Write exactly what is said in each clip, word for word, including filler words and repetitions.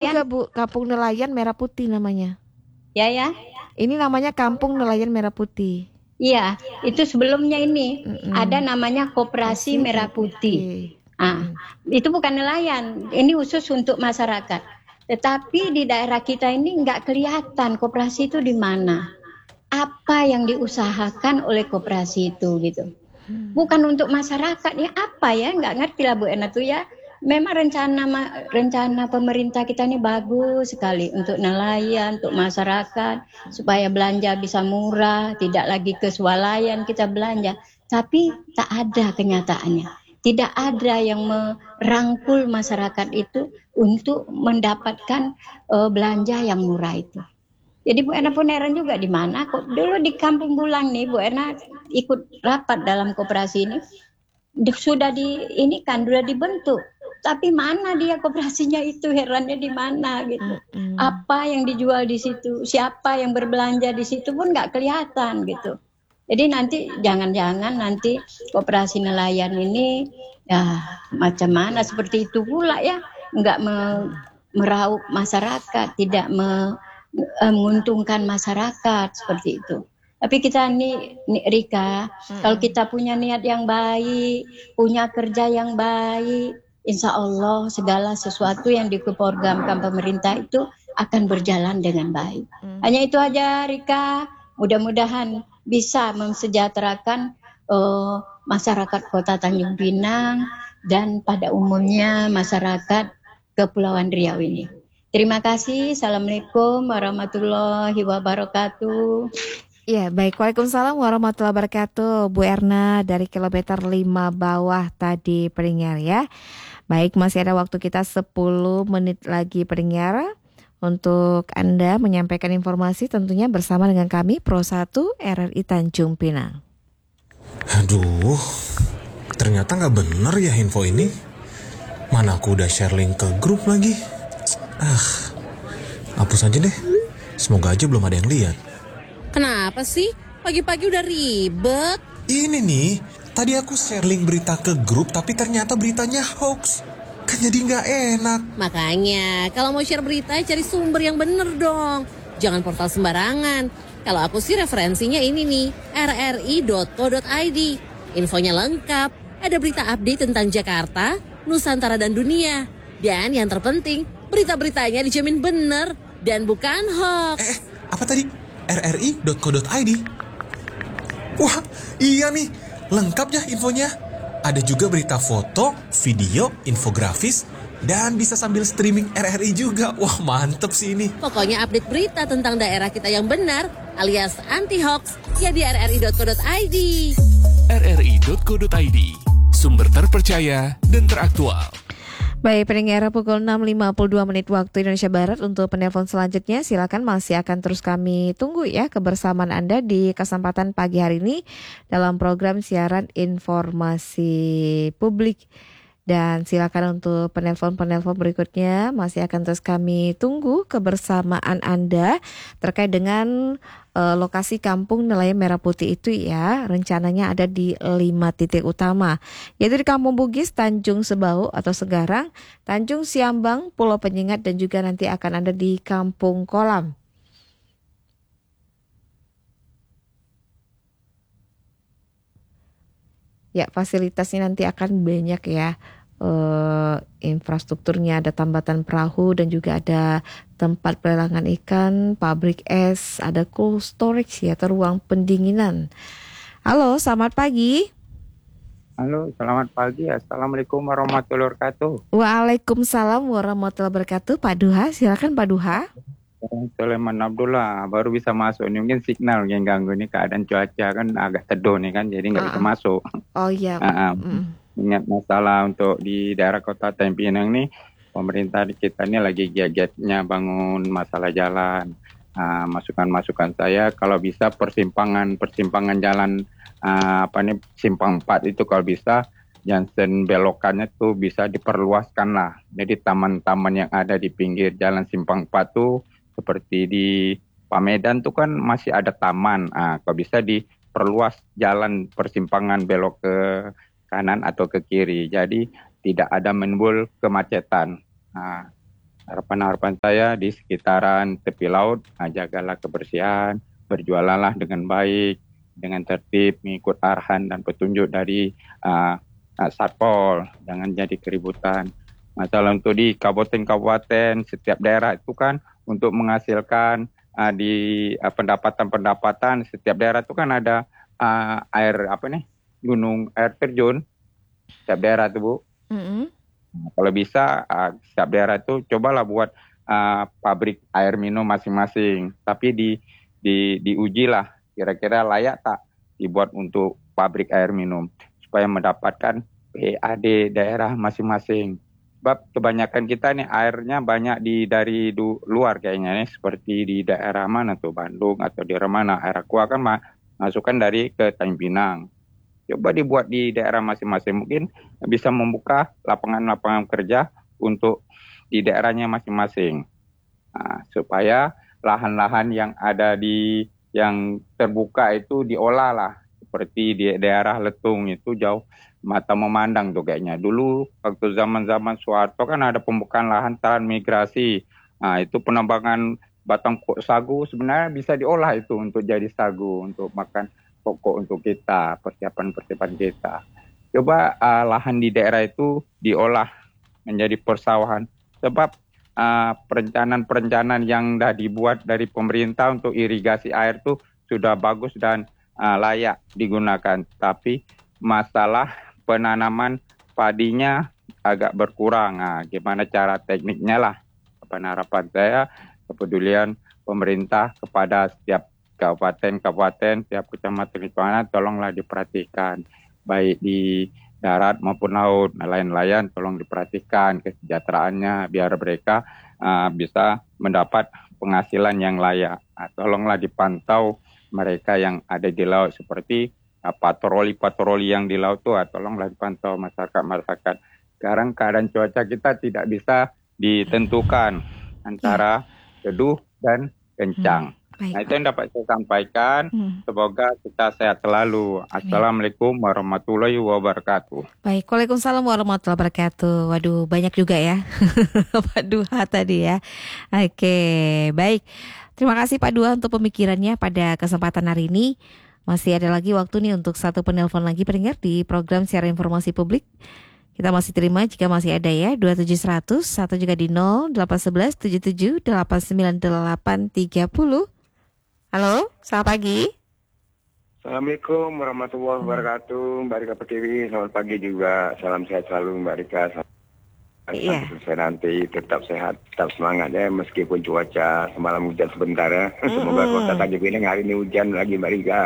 juga Bu, Kampung Nelayan Merah Putih namanya. Ya ya. Ini namanya Kampung Nelayan Merah Putih. Iya, itu sebelumnya ini Mm-mm. ada namanya Koperasi Merah Putih. Ah, itu bukan nelayan, ini khusus untuk masyarakat. Tetapi di daerah kita ini nggak kelihatan koperasi itu di mana. Apa yang diusahakan oleh koperasi itu gitu. Bukan untuk masyarakat ya, apa ya, nggak ngerti lah Bu Erna tuh ya. Memang rencana rencana pemerintah kita ini bagus sekali untuk nelayan, untuk masyarakat, supaya belanja bisa murah, tidak lagi ke swalayan kita belanja. Tapi tak ada kenyataannya. Tidak ada yang merangkul masyarakat itu untuk mendapatkan uh, belanja yang murah itu. Jadi Bu Erna pun heran juga di mana kok dulu di Kampung Bulang nih Bu Erna ikut rapat dalam koperasi ini. Sudah di ini kan sudah dibentuk. Tapi mana dia koperasinya itu, herannya di mana gitu. Mm-hmm. Apa yang dijual di situ, siapa yang berbelanja di situ pun nggak kelihatan gitu. Jadi nanti jangan-jangan nanti koperasi nelayan ini ya macam mana seperti itu pula ya, nggak me- meraup masyarakat, tidak me- menguntungkan masyarakat seperti itu. Tapi kita nih, nih Rika, hmm. kalau kita punya niat yang baik, punya kerja yang baik, insya Allah segala sesuatu yang diprogramkan pemerintah itu akan berjalan dengan baik. Hmm. Hanya itu aja Rika, mudah-mudahan bisa mensejahterakan uh, masyarakat Kota Tanjung Pinang dan pada umumnya masyarakat Kepulauan Riau ini. Terima kasih. Assalamualaikum warahmatullahi wabarakatuh. Ya, baik. Waalaikumsalam warahmatullahi wabarakatuh. Bu Erna dari kilometer lima bawah tadi pendengar ya. Baik, masih ada waktu kita sepuluh menit lagi pendengar untuk Anda menyampaikan informasi tentunya bersama dengan kami Pro satu R R I Tanjung Pinang. Aduh, ternyata gak bener ya info ini. Mana aku udah share link ke grup lagi. Ah, hapus aja deh. Semoga aja belum ada yang lihat. Kenapa sih? Pagi-pagi udah ribet. Ini nih, tadi aku share link berita ke grup tapi ternyata beritanya hoax. Kan jadi gak enak. Makanya, kalau mau share berita cari sumber yang bener dong. Jangan portal sembarangan. Kalau aku sih referensinya ini nih, r r i dot co dot i d. Infonya lengkap, ada berita update tentang Jakarta, Nusantara dan dunia. Dan yang terpenting, berita-beritanya dijamin bener dan bukan hoax. Eh, apa tadi? r r i dot co dot i d. Wah, iya nih, lengkap ya infonya. Ada juga berita foto, video, infografis, dan bisa sambil streaming R R I juga. Wah, mantep sih ini. Pokoknya update berita tentang daerah kita yang benar, alias anti-hoax, ya di r r i dot co dot i d. r r i dot co dot i d, sumber terpercaya dan teraktual. Baik, pendengar, pukul enam lima puluh dua menit waktu Indonesia Barat. Untuk penelpon selanjutnya silakan, masih akan terus kami tunggu ya kebersamaan Anda di kesempatan pagi hari ini dalam program siaran informasi publik. Dan silakan untuk penelpon-penelpon berikutnya masih akan terus kami tunggu kebersamaan Anda terkait dengan uh, lokasi Kampung Nelayan Merah Putih itu ya. Rencananya ada di lima titik utama, yaitu di Kampung Bugis, Tanjung Sebau atau Segarang, Tanjung Siambang, Pulau Penyengat, dan juga nanti akan ada di Kampung Kolam. Ya, fasilitasnya nanti akan banyak ya. Uh, infrastrukturnya ada tambatan perahu dan juga ada tempat pelelangan ikan, pabrik es, ada cold storage ya, atau ruang pendinginan. Halo, selamat pagi. Halo, selamat pagi. Assalamualaikum warahmatullahi wabarakatuh. Waalaikumsalam warahmatullahi wabarakatuh. Pak Duha, silakan Pak Duha. Sulaiman Abdullah, baru bisa masuk. Ini mungkin signal yang ganggu, ini keadaan cuaca kan agak teduh nih kan, jadi nggak uh, bisa masuk. Oh iya. Uh, mm. Ingat masalah untuk di daerah Kota Tanjung Pinang nih, pemerintah kita ini lagi giat-giatnya bangun masalah jalan. Uh, masukan-masukan saya kalau bisa persimpangan persimpangan jalan uh, apa nih simpang empat itu kalau bisa Jansen belokannya tuh bisa diperluaskan lah. Jadi taman-taman yang ada di pinggir jalan simpang empat tuh seperti di Pamedan tuh kan masih ada taman. Nah, kalau bisa diperluas jalan persimpangan belok ke kanan atau ke kiri. Jadi tidak ada menimbul kemacetan. Nah, harapan-harapan saya di sekitaran tepi laut, uh, jagalah kebersihan, berjualanlah dengan baik, dengan tertib, mengikut arahan dan petunjuk dari uh, uh, Satpol, jangan jadi keributan. Masalah untuk di kabupaten-kabupaten, setiap daerah itu kan untuk menghasilkan uh, di uh, pendapatan-pendapatan, setiap daerah itu kan ada uh, air apa nih, gunung air terjun, setiap daerah itu Bu. Mm-hmm. Nah, kalau bisa uh, setiap daerah itu cobalah buat uh, pabrik air minum masing-masing, tapi di di diujilah kira-kira layak tak dibuat untuk pabrik air minum supaya mendapatkan P A D daerah masing-masing. Sebab kebanyakan kita nih airnya banyak di dari du, luar kayaknya nih, seperti di daerah mana tuh, Bandung atau di daerah mana, air aqua kan ma, masukkan dari ke Tanjung Pinang. Coba dibuat di daerah masing-masing, mungkin bisa membuka lapangan-lapangan kerja untuk di daerahnya masing-masing. Nah, supaya lahan-lahan yang ada di yang terbuka itu diolah lah, seperti di daerah Letung itu jauh mata memandang tuh kayaknya. Dulu waktu zaman-zaman Soeharto kan ada pembukaan lahan transmigrasi. Nah, itu penambangan batang sagu sebenarnya bisa diolah itu untuk jadi sagu, untuk makan pokok untuk kita, persiapan-persiapan kita. Coba uh, lahan di daerah itu diolah menjadi persawahan. Sebab uh, perencanaan-perencanaan yang dah dibuat dari pemerintah untuk irigasi air itu sudah bagus dan uh, layak digunakan. Tapi masalah penanaman padinya agak berkurang. Nah, gimana cara tekniknya lah. Apa harapan saya, kepedulian pemerintah kepada setiap kabupaten-kabupaten, setiap kecamatan-kecamatan, tolonglah diperhatikan. Baik di darat maupun laut, nelayan-nelayan tolong diperhatikan kesejahteraannya biar mereka uh, bisa mendapat penghasilan yang layak. Nah, tolonglah dipantau mereka yang ada di laut seperti uh, patroli-patroli yang di laut tuh, uh, tolonglah dipantau masyarakat-masyarakat. Sekarang keadaan cuaca kita tidak bisa ditentukan antara teduh dan kencang. Hmm. Baik, nah, itu yang dapat saya sampaikan. Hmm. Semoga kita sehat selalu. Assalamualaikum warahmatullahi wabarakatuh. Baik, waalaikumsalam warahmatullahi wabarakatuh. Waduh, banyak juga ya Pak Duha tadi ya. Oke, baik. Terima kasih Pak Duha untuk pemikirannya pada kesempatan hari ini. Masih ada lagi waktu nih untuk satu penelpon lagi pendengar di program siaran informasi publik. Kita masih terima jika masih ada ya, dua tujuh seratus, satu juga di nol delapan satu satu tujuh tujuh delapan sembilan delapan tiga nol. Halo, selamat pagi. Assalamualaikum warahmatullahi wabarakatuh. Mbak Rika Pertiwi, selamat pagi juga. Salam sehat selalu Mbak Rika. Iya. Sampai selesai nanti tetap sehat, tetap semangat ya, meskipun cuaca semalam hujan sebentar ya. Mm-hmm. Semoga kota Tanjung Pinang hari ini hujan lagi Mbak Rika.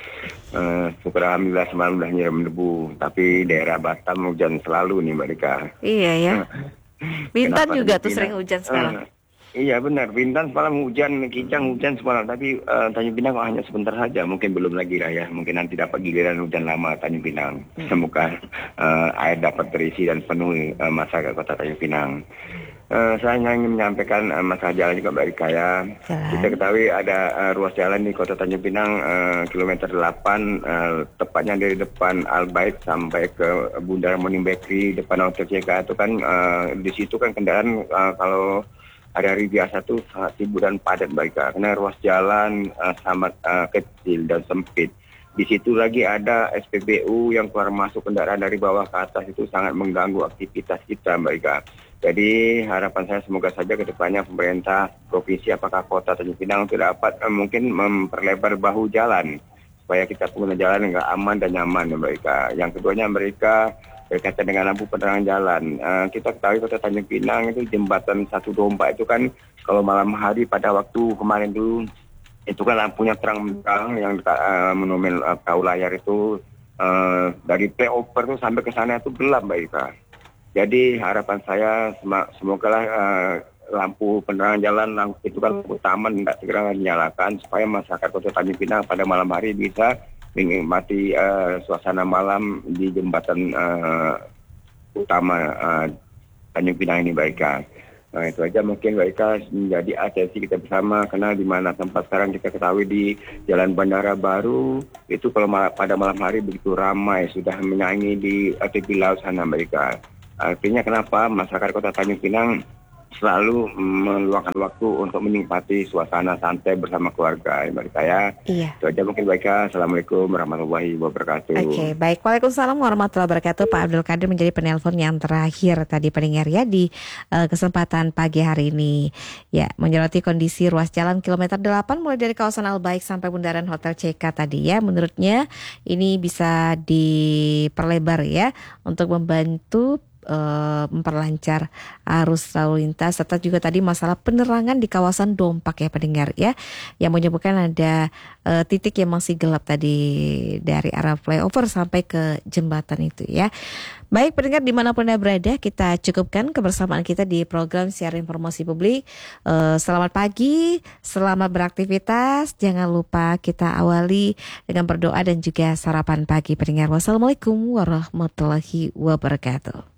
Uh, syukur alhamdulillah semalam udah nyiram debu, tapi daerah Batam hujan selalu nih Mbak Rika. Iya ya. Bintan juga tuh sering hujan sekarang. Uh, Iya benar, Bintan semalam hujan, Kijang hujan semalam, tapi uh, Tanjung Pinang hanya sebentar saja, mungkin belum lagi lah ya, mungkin nanti dapat giliran hujan lama Tanjung Pinang. Hmm. Semoga uh, air dapat terisi dan penuhi uh, masyarakat kota Tanjung Pinang. Uh, saya ingin menyampaikan uh, masalah jalan juga Mbak Rika ya. Kita ketahui ada uh, ruas jalan di kota Tanjung Pinang uh, kilometer delapan, uh, tepatnya dari depan Al-Bait sampai ke Bundaran Morning Bakery, depan Hotel C K itu kan, uh, di situ kan kendaraan uh, kalau hari-hari biasa tuh sangat sibuk dan padat mereka karena ruas jalan uh, sangat uh, kecil dan sempit. Di situ lagi ada S P B U yang keluar masuk kendaraan dari bawah ke atas, itu sangat mengganggu aktivitas kita mereka. Jadi harapan saya semoga saja ke depannya pemerintah provinsi apakah kota Tanjung Pinang untuk dapat uh, mungkin memperlebar bahu jalan supaya kita pengguna jalan yang aman dan nyaman ya mereka. Yang keduanya mereka berkaitan dengan lampu penerangan jalan. Uh, kita ketahui kota Tanjung Pinang itu jembatan Satu Domba itu kan kalau malam hari pada waktu kemarin dulu itu kan lampunya terang-terang yang dekat uh, monumen uh, Kau Layar itu uh, dari flyover tuh sampai ke sana itu gelap Mbak Ika. Jadi harapan saya sem- semoga lah uh, lampu penerangan jalan lampu itu kan utama tidak segera dinyalakan supaya masyarakat kota Tanjung Pinang pada malam hari bisa menikmati uh, suasana malam di jembatan uh, utama uh, Tanjung Pinang ini Mbak Ika. Nah itu aja mungkin Mbak Ika menjadi atensi kita bersama karena di mana tempat sekarang kita ketahui di Jalan Bandara Baru itu kalau mal- pada malam hari begitu ramai sudah menyanyi di tepi laut sana Mbak Ika. Artinya kenapa masyarakat kota Tanjung Pinang selalu meluangkan waktu untuk menikmati suasana santai bersama keluarga. Bagi saya, Iya. itu aja mungkin baiknya. Assalamualaikum warahmatullahi wabarakatuh. Oke, baik. Waalaikumsalam warahmatullahi wabarakatuh. Pak Abdul Qadir menjadi penelpon yang terakhir tadi pendengar ya di uh, kesempatan pagi hari ini. Ya, menyoroti kondisi ruas jalan kilometer delapan mulai dari kawasan Al-Baik sampai bundaran Hotel C K tadi ya. Menurutnya ini bisa diperlebar ya untuk membantu Uh, memperlancar arus lalu lintas, serta juga tadi masalah penerangan di kawasan Dompak ya pendengar ya, yang menyebutkan ada uh, titik yang masih gelap tadi dari arah flyover sampai ke jembatan itu ya. Baik pendengar dimanapun Anda berada, kita cukupkan kebersamaan kita di program Siar Informasi Publik. uh, Selamat pagi, selamat beraktivitas. Jangan lupa kita awali dengan berdoa dan juga sarapan pagi pendengar. Wassalamualaikum warahmatullahi wabarakatuh.